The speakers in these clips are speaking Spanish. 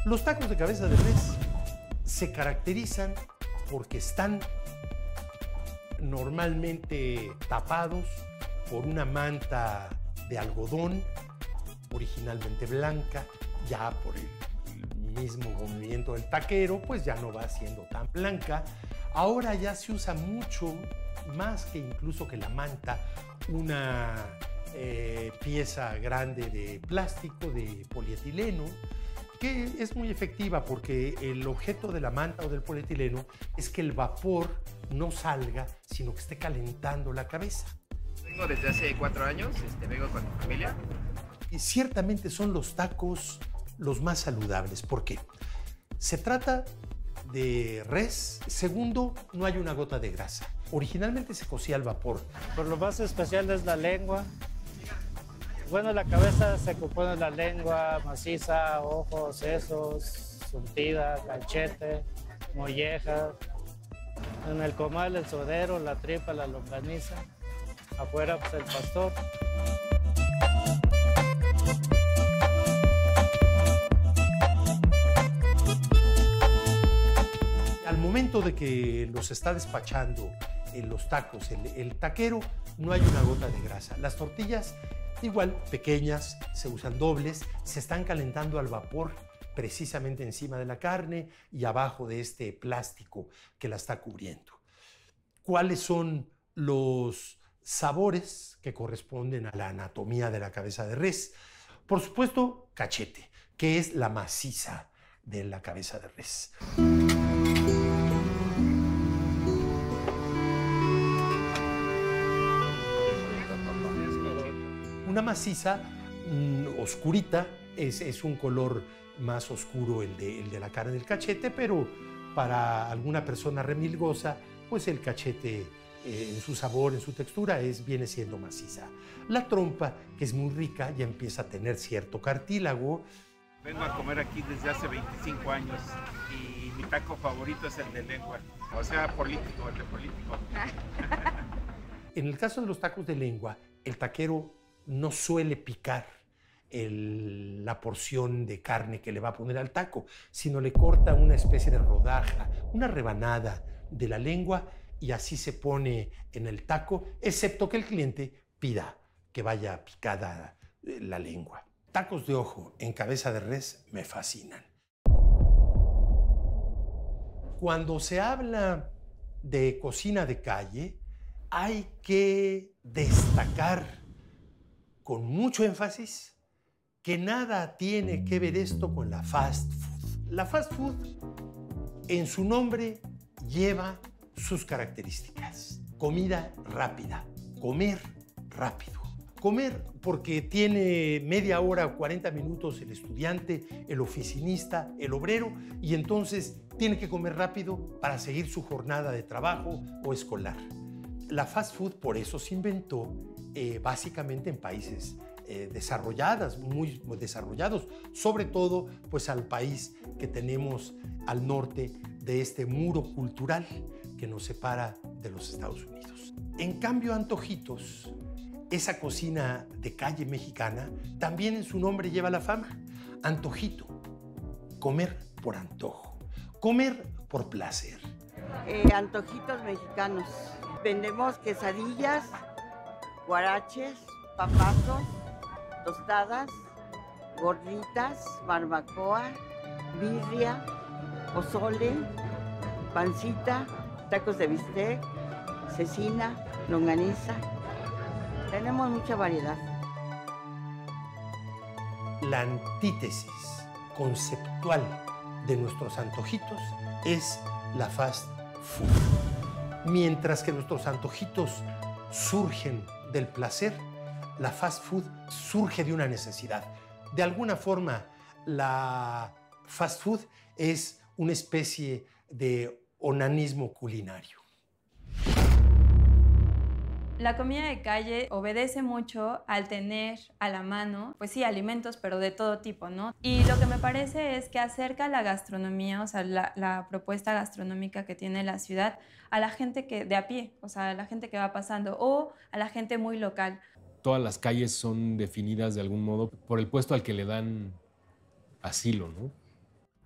Los tacos de cabeza de res se caracterizan porque están normalmente tapados por una manta de algodón, originalmente blanca, ya por el mismo movimiento del taquero, pues ya no va siendo tan blanca. Ahora ya se usa mucho, más que incluso que la manta, una pieza grande de plástico, de polietileno, que es muy efectiva porque el objeto de la manta o del polietileno es que el vapor no salga, sino que esté calentando la cabeza. Vengo desde hace 4 años, vengo con mi familia. Y ciertamente son los tacos los más saludables. ¿Por qué? Se trata de res. Segundo, no hay una gota de grasa. Originalmente se cocía al vapor. Por lo más especial es la lengua. Bueno, la cabeza se compone de la lengua, maciza, ojos, sesos, surtida, cachete, molleja. En el comal, el sodero, la tripa, la longaniza. Afuera, pues el pastor. Al momento de que los está despachando en los tacos, el taquero, no hay una gota de grasa. Las tortillas, igual, pequeñas, se usan dobles, se están calentando al vapor precisamente encima de la carne y abajo de este plástico que la está cubriendo. ¿Cuáles son los sabores que corresponden a la anatomía de la cabeza de res? Por supuesto, cachete, que es la maciza de la cabeza de res. Una maciza oscurita, es un color más oscuro el de la carne del cachete, pero para alguna persona remilgosa, pues el cachete en su sabor, en su textura, viene siendo maciza. La trompa, que es muy rica, ya empieza a tener cierto cartílago. Vengo a comer aquí desde hace 25 años y mi taco favorito es el de lengua, o sea, político, el de político. En el caso de los tacos de lengua, el taquero no suele picar la porción de carne que le va a poner al taco, sino le corta una especie de rodaja, una rebanada de la lengua y así se pone en el taco, excepto que el cliente pida que vaya picada la lengua. Tacos de ojo en cabeza de res me fascinan. Cuando se habla de cocina de calle, hay que destacar con mucho énfasis que nada tiene que ver esto con la fast food. La fast food, en su nombre, lleva sus características. Comida rápida, comer rápido. Comer porque tiene media hora o 40 minutos el estudiante, el oficinista, el obrero, y entonces tiene que comer rápido para seguir su jornada de trabajo o escolar. La fast food por eso se inventó básicamente en países desarrollados, muy desarrollados, sobre todo pues al país que tenemos al norte de este muro cultural que nos separa de los Estados Unidos. En cambio, Antojitos, esa cocina de calle mexicana, también en su nombre lleva la fama. Antojito, comer por antojo, comer por placer. Antojitos mexicanos. Vendemos quesadillas, guaraches, papazos, tostadas, gorditas, barbacoa, birria, pozole, pancita, tacos de bistec, cecina, longaniza. Tenemos mucha variedad. La antítesis conceptual de nuestros antojitos es la fast food. Mientras que nuestros antojitos surgen del placer, la fast food surge de una necesidad. De alguna forma, la fast food es una especie de onanismo culinario. La comida de calle obedece mucho al tener a la mano, pues sí, alimentos, pero de todo tipo, ¿no? Y lo que me parece es que acerca la gastronomía, o sea, la propuesta gastronómica que tiene la ciudad a la gente de a pie, o sea, a la gente que va pasando o a la gente muy local. Todas las calles son definidas de algún modo por el puesto al que le dan asilo, ¿no?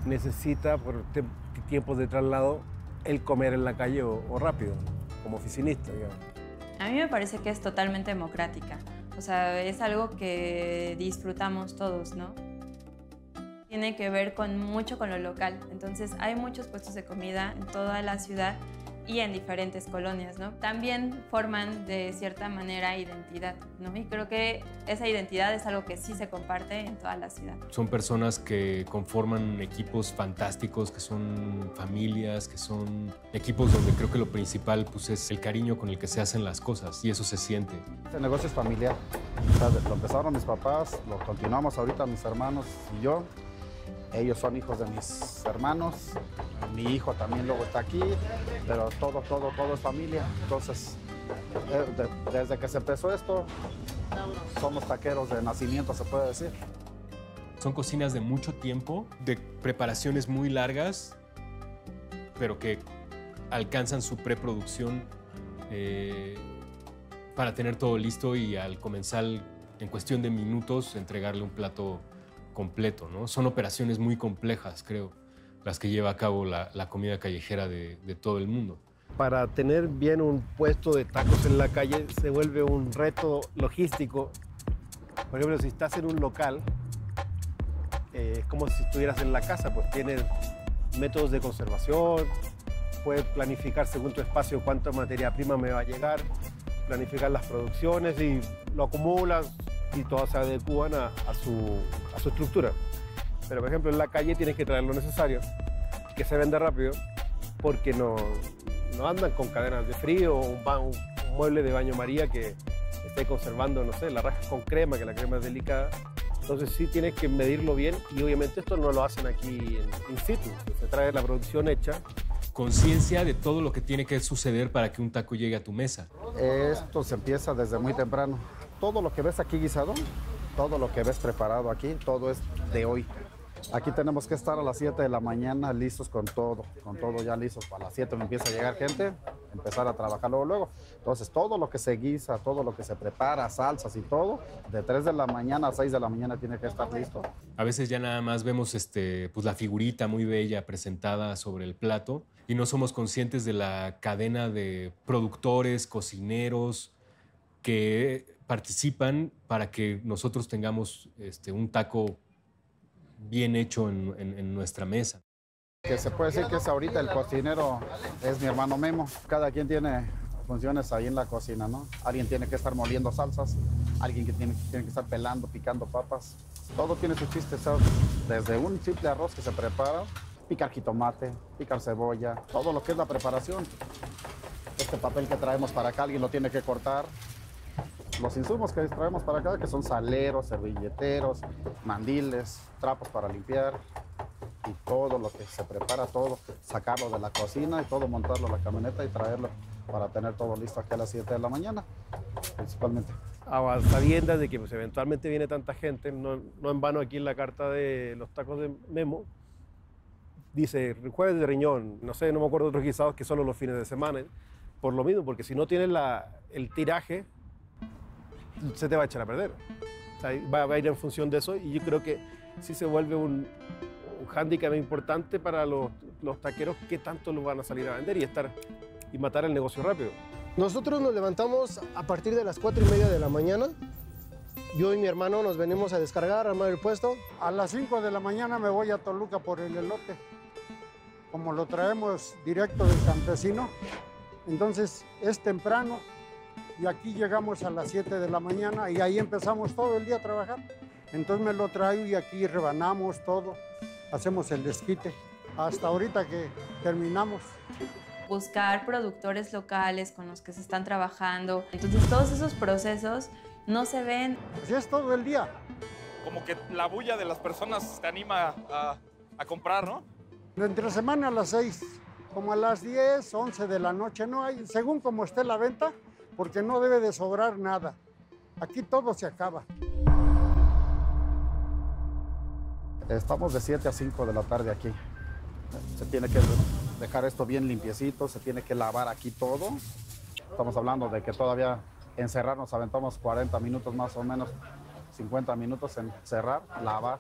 necesita por tiempos de traslado el comer en la calle o rápido, como oficinista, digamos. A mí me parece que es totalmente democrática. O sea, es algo que disfrutamos todos, ¿no? Tiene que ver mucho con lo local. Entonces, hay muchos puestos de comida en toda la ciudad y en diferentes colonias, ¿no? También forman de cierta manera identidad, ¿no? Y creo que esa identidad es algo que sí se comparte en toda la ciudad. Son personas que conforman equipos fantásticos, que son familias, que son equipos donde creo que lo principal pues, es el cariño con el que se hacen las cosas y eso se siente. Este negocio es familiar. O sea, lo empezaron mis papás, lo continuamos ahorita mis hermanos y yo. Ellos son hijos de mis hermanos, mi hijo también luego está aquí, pero todo es familia. Entonces, desde que se empezó esto, somos taqueros de nacimiento, se puede decir. Son cocinas de mucho tiempo, de preparaciones muy largas, pero que alcanzan su preproducción para tener todo listo y al comenzar en cuestión de minutos entregarle un plato completo, ¿no? Son operaciones muy complejas, creo, las que lleva a cabo la comida callejera de todo el mundo. Para tener bien un puesto de tacos en la calle se vuelve un reto logístico. Por ejemplo, si estás en un local, es como si estuvieras en la casa, pues tienes métodos de conservación, puedes planificar según tu espacio cuánta materia prima me va a llegar, planificar las producciones y lo acumulas y todas se adecúan a su estructura. Pero, por ejemplo, en la calle tienes que traer lo necesario, que se venda rápido, porque no andan con cadenas de frío o un mueble de baño María que esté conservando, no sé, la raja con crema, que la crema es delicada. Entonces sí tienes que medirlo bien y obviamente esto no lo hacen aquí in situ, se trae la producción hecha. Conciencia de todo lo que tiene que suceder para que un taco llegue a tu mesa. Esto se empieza desde muy temprano. Todo lo que ves aquí guisado, todo lo que ves preparado aquí, todo es de hoy. Aquí tenemos que estar a las 7 de la mañana listos con todo ya listos. A las 7 me empieza a llegar gente, empezar a trabajar luego. Entonces, todo lo que se guisa, todo lo que se prepara, salsas y todo, de 3 de la mañana a 6 de la mañana tiene que estar listo. A veces ya nada más vemos pues la figurita muy bella presentada sobre el plato y no somos conscientes de la cadena de productores, cocineros que participan para que nosotros tengamos un taco bien hecho en nuestra mesa. Que se puede decir que es ahorita el cocinero, es mi hermano Memo. Cada quien tiene funciones ahí en la cocina, ¿no? Alguien tiene que estar moliendo salsas, alguien que tiene que estar pelando, picando papas. Todo tiene su chiste, ¿sabes? Desde un simple arroz que se prepara, picar jitomate, picar cebolla, todo lo que es la preparación. Este papel que traemos para acá, alguien lo tiene que cortar. Los insumos que traemos para acá, que son saleros, servilleteros, mandiles, trapos para limpiar y todo lo que se prepara, todo, sacarlo de la cocina y todo, montarlo a la camioneta y traerlo para tener todo listo aquí a las 7 de la mañana, principalmente. A sabiendas de que pues, eventualmente viene tanta gente, no en vano aquí en la carta de los tacos de Memo, dice jueves de riñón, no sé, no me acuerdo de otros guisados que solo los fines de semana, por lo mismo, porque si no tienes el tiraje, se te va a echar a perder. O sea, va a ir en función de eso y yo creo que sí se vuelve un hándicap importante para los taqueros que tanto lo van a salir a vender y matar el negocio rápido. Nosotros nos levantamos a partir de las 4:30 de la mañana. Yo y mi hermano nos venimos a descargar, a armar el puesto. A las 5 de la mañana me voy a Toluca por el elote. Como lo traemos directo del campesino, entonces es temprano. Y aquí llegamos a las 7 de la mañana y ahí empezamos todo el día a trabajar. Entonces me lo traigo y aquí rebanamos todo, hacemos el desquite, hasta ahorita que terminamos. Buscar productores locales con los que se están trabajando. Entonces todos esos procesos no se ven. Así es todo el día. Como que la bulla de las personas te anima a comprar, ¿no? Entre semana a las 6, como a las 10, 11 de la noche, no hay, según como esté la venta, porque no debe de sobrar nada. Aquí todo se acaba. Estamos de 7 a 5 de la tarde aquí. Se tiene que dejar esto bien limpiecito, se tiene que lavar aquí todo. Estamos hablando de que todavía encerrar nos aventamos 40 minutos más o menos, 50 minutos en cerrar, lavar,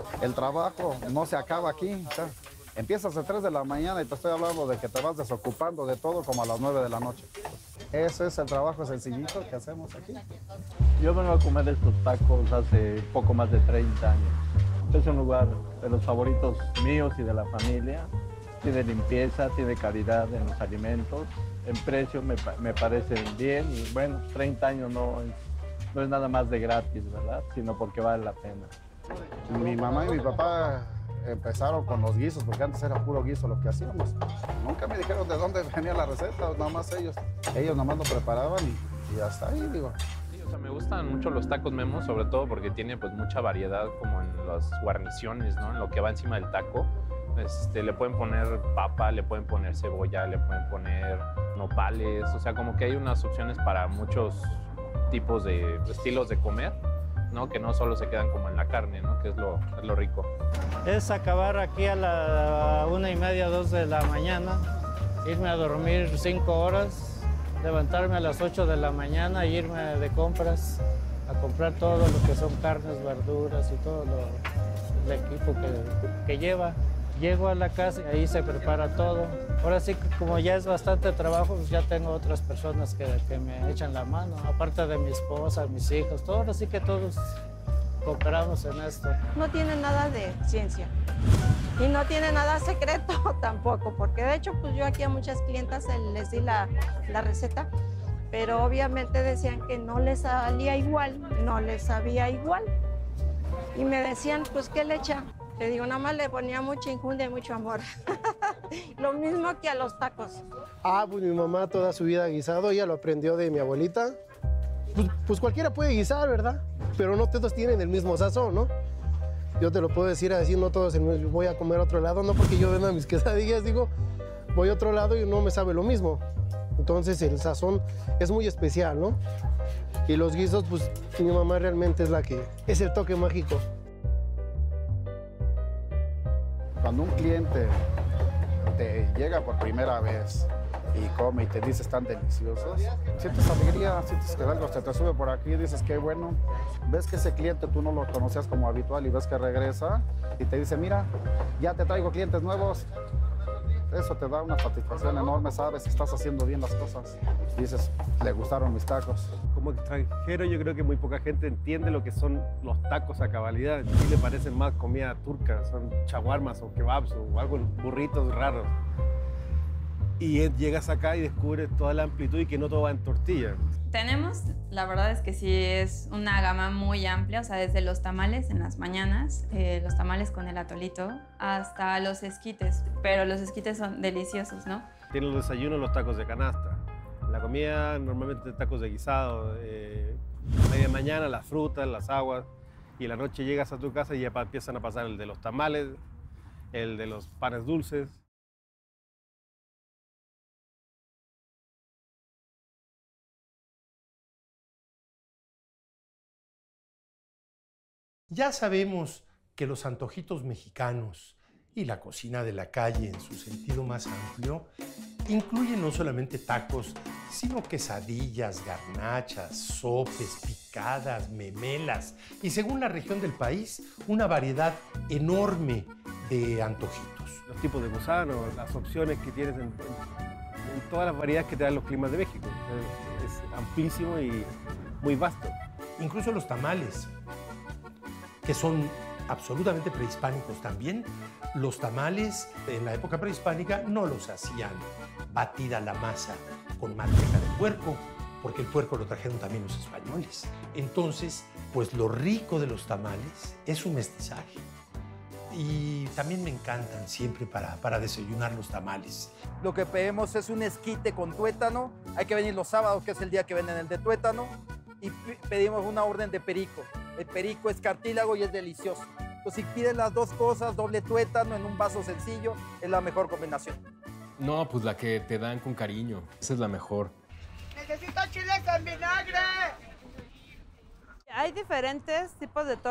El trabajo no se acaba aquí. O sea, empiezas a 3 de la mañana y te estoy hablando de que te vas desocupando de todo como a las 9 de la noche. Ese es el trabajo sencillito que hacemos aquí. Yo vengo a comer estos tacos hace poco más de 30 años. Es un lugar de los favoritos míos y de la familia. Tiene limpieza, tiene calidad en los alimentos. En precio me parecen bien y bueno, 30 años no es nada más de gratis, ¿verdad? Sino porque vale la pena. Mi mamá y mi papá empezaron con los guisos, porque antes era puro guiso lo que hacíamos. Nunca me dijeron de dónde venía la receta, nada más ellos nomás lo preparaban y hasta ahí, digo. Sí, o sea, me gustan mucho los tacos Memo, sobre todo porque tiene pues mucha variedad como en las guarniciones, ¿no? En lo que va encima del taco. Le pueden poner papa, le pueden poner cebolla, le pueden poner nopales, o sea, como que hay unas opciones para muchos tipos de estilos de comer, ¿no? Que no solo se quedan como en la carne, ¿no? Que es lo rico. Es acabar aquí a la 1:30, 2 de la mañana, irme a dormir 5 horas, levantarme a las 8 de la mañana e irme de compras, a comprar todo lo que son carnes, verduras y todo el equipo que lleva. Llego a la casa y ahí se prepara todo. Ahora sí que como ya es bastante trabajo, pues ya tengo otras personas que me echan la mano, aparte de mi esposa, mis hijos, todo. Ahora sí que todos cooperamos en esto. No tiene nada de ciencia y no tiene nada secreto tampoco, porque de hecho pues yo aquí a muchas clientas les di la receta, pero obviamente decían que no les salía igual, no les sabía igual. Y me decían, pues, ¿qué le echa? Le digo, nada más le ponía mucha injundia y mucho amor. Lo mismo que a los tacos. Pues mi mamá toda su vida ha guisado, ella lo aprendió de mi abuelita. Pues cualquiera puede guisar, ¿verdad? Pero no todos tienen el mismo sazón, ¿no? Yo te lo puedo decir así, no todos voy a comer a otro lado, no porque yo venda mis quesadillas, digo, voy a otro lado y no me sabe lo mismo. Entonces el sazón es muy especial, ¿no? Y los guisos, pues mi mamá realmente es la que es el toque mágico. Cuando un cliente te llega por primera vez y come y te dice están deliciosos, sientes alegría, sientes que algo se te sube por aquí y dices qué bueno. Ves que ese cliente tú no lo conocías como habitual y ves que regresa y te dice, mira, ya te traigo clientes nuevos. Eso te da una satisfacción enorme, sabes que estás haciendo bien las cosas. Dices, le gustaron mis tacos. Como extranjero yo creo que muy poca gente entiende lo que son los tacos a cabalidad. En Chile parecen más comida turca, son shawarmas o kebabs o algo, burritos raros. Y llegas acá y descubres toda la amplitud y que no todo va en tortilla. Tenemos, la verdad es que sí es una gama muy amplia, o sea, desde los tamales en las mañanas, los tamales con el atolito, hasta los esquites, pero los esquites son deliciosos, ¿no? Tienen los desayunos, los tacos de canasta. La comida, normalmente tacos de guisado, media mañana las frutas, las aguas, y en la noche llegas a tu casa y ya empiezan a pasar el de los tamales, el de los panes dulces. Ya sabemos que los antojitos mexicanos y la cocina de la calle en su sentido más amplio incluyen no solamente tacos, sino quesadillas, garnachas, sopes, picadas, memelas y según la región del país, una variedad enorme de antojitos. Los tipos de gusano, las opciones que tienes en todas las variedades que te dan los climas de México. Es amplísimo y muy vasto. Incluso los tamales, que son absolutamente prehispánicos también. Los tamales en la época prehispánica no los hacían batida la masa con manteca de puerco, porque el puerco lo trajeron también los españoles. Entonces, pues lo rico de los tamales es su mestizaje. Y también me encantan siempre para desayunar los tamales. Lo que pedimos es un esquite con tuétano. Hay que venir los sábados, que es el día que venden el de tuétano. Y pedimos una orden de perico. El perico es cartílago y es delicioso. Entonces, si piden las dos cosas, doble tuétano en un vaso sencillo, es la mejor combinación. No, pues la que te dan con cariño. Esa es la mejor. ¡Necesito chiles en vinagre! Hay diferentes tipos de tortas.